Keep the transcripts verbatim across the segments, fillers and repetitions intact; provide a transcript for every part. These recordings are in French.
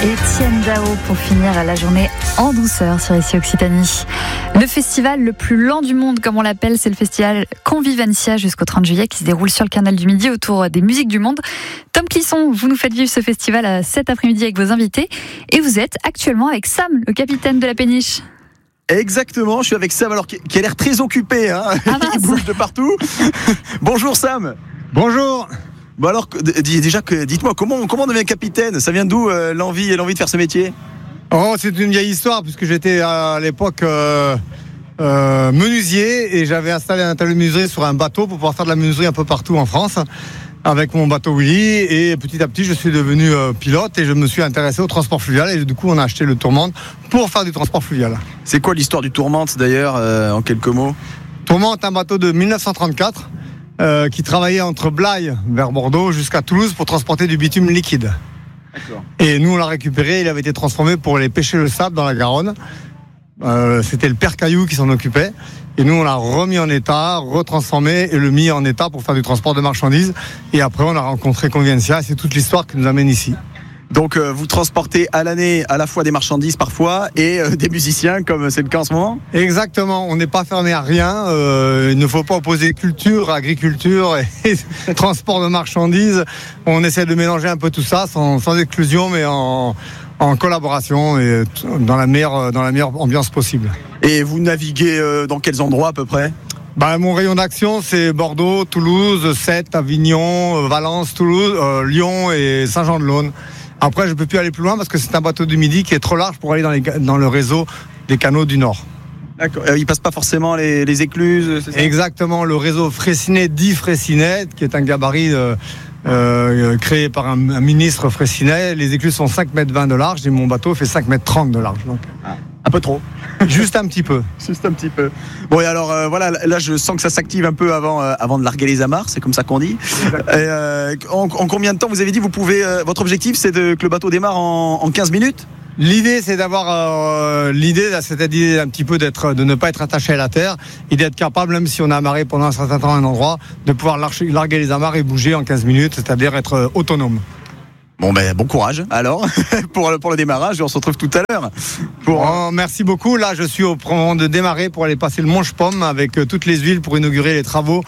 Étienne Dao pour finir la journée en douceur sur Ici Occitanie. Le festival le plus lent du monde, comme on l'appelle, c'est le festival Convivencia jusqu'au trente juillet qui se déroule sur le canal du Midi autour des musiques du monde. Tom Clisson, vous nous faites vivre ce festival cet après-midi avec vos invités et vous êtes actuellement avec Sam, le capitaine de la péniche. Exactement, je suis avec Sam alors qui a l'air très occupé, hein, ah qui bouge de partout. Bonjour Sam. Bonjour. Bon alors, déjà, dites-moi, comment, comment on devient capitaine ? Ça vient d'où euh, l'envie, l'envie de faire ce métier ? Oh, c'est une vieille histoire, puisque j'étais à l'époque euh, euh, menuisier et j'avais installé un atelier de menuiserie sur un bateau pour pouvoir faire de la menuiserie un peu partout en France avec mon bateau Willy. Et petit à petit, je suis devenu euh, pilote et je me suis intéressé au transport fluvial. Et du coup, on a acheté le Tourmente pour faire du transport fluvial. C'est quoi l'histoire du Tourmente d'ailleurs, euh, en quelques mots ? Tourmente, un bateau de dix-neuf cent trente-quatre. Euh, qui travaillait entre Blaye vers Bordeaux jusqu'à Toulouse pour transporter du bitume liquide. D'accord. Et nous on l'a récupéré, il avait été transformé pour aller pêcher le sable dans la Garonne. Euh, c'était le père Caillou qui s'en occupait. Et nous on l'a remis en état, retransformé et le mis en état pour faire du transport de marchandises. Et après on a rencontré Convivencia et c'est toute l'histoire qui nous amène ici. Donc euh, vous transportez à l'année à la fois des marchandises parfois et euh, des musiciens comme c'est le cas en ce moment ? Exactement, on n'est pas fermé à rien, euh, il ne faut pas opposer culture, agriculture et, et transport de marchandises. On essaie de mélanger un peu tout ça sans, sans exclusion mais en, en collaboration et dans la meilleure, dans la meilleure ambiance possible. Et vous naviguez euh, dans quels endroits à peu près ? Bah, mon rayon d'action c'est Bordeaux, Toulouse, Sète, Avignon, Valence, Toulouse, euh, Lyon et Saint-Jean-de-Laune. Après, je ne peux plus aller plus loin parce que c'est un bateau du Midi qui est trop large pour aller dans, les, dans le réseau des canaux du Nord. D'accord. Euh, il ne passe pas forcément les, les écluses, c'est ça ? Exactement. Le réseau Fraissinet dit Fraissinet, qui est un gabarit euh, euh, créé par un, un ministre Fraissinet. Les écluses sont cinq mètres vingt de large et mon bateau fait cinq mètres trente de large. Donc. Ah, un peu trop. Juste un petit peu. Juste un petit peu. Bon, et alors, euh, voilà, là, je sens que ça s'active un peu avant, euh, avant de larguer les amarres, c'est comme ça qu'on dit. Et, euh, en, en combien de temps, vous avez dit, vous pouvez, euh, votre objectif, c'est de, que le bateau démarre en, en quinze minutes ? L'idée, c'est d'avoir euh, l'idée, c'est-à-dire un petit peu d'être, de ne pas être attaché à la terre et d'être capable, même si on a amarré pendant un certain temps à un endroit, de pouvoir larguer, larguer les amarres et bouger en quinze minutes, c'est-à-dire être euh, autonome. Bon ben bon courage alors pour le, pour le démarrage et on se retrouve tout à l'heure. Pour... Oh, merci beaucoup. Là je suis au moment de démarrer pour aller passer le Manche-Pomme avec euh, toutes les huiles pour inaugurer les travaux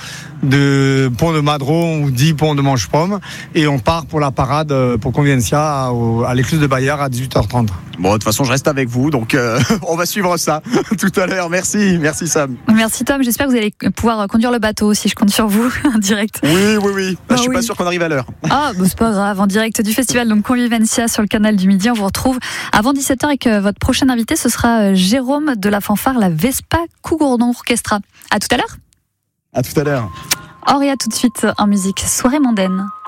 de pont de Madron ou dit pont de Manche-Pomme et on part pour la parade euh, pour Convivencia à, à l'écluse de Bayard à dix-huit heures trente. Bon de toute façon je reste avec vous donc euh, on va suivre ça tout à l'heure. Merci, merci Sam. Merci Tom, j'espère que vous allez pouvoir conduire le bateau aussi, je compte sur vous en direct. Oui oui oui, ah, je suis oui. pas sûr qu'on arrive à l'heure. Ah bah, c'est pas grave, en direct du festival donc Convivencia sur le canal du Midi, on vous retrouve avant dix-sept heures avec euh, votre prochain invité, ce sera euh, Jérôme de la fanfare la Vespa Cougourdon Orchestra. À tout à l'heure. À tout à l'heure. Auria tout de suite en musique, soirée mondaine.